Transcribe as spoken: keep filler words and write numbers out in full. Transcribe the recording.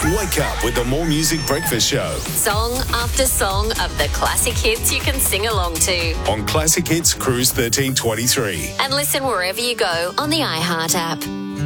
Wake up with the More Music Breakfast Show Song after song of the classic hits you can sing along to. on Classic Hits Cruise thirteen twenty-three. And listen wherever you go on the iHeart app.